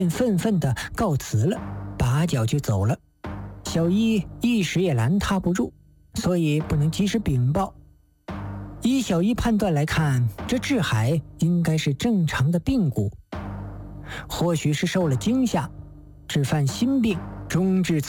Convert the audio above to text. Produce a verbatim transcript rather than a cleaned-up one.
愤愤地告辞了，拔脚就走了。小一一时也拦他不住，所以不能及时禀报。依小一判断来看，这志海应该是正常的病故，或许是受了惊吓，只犯心病，终至此。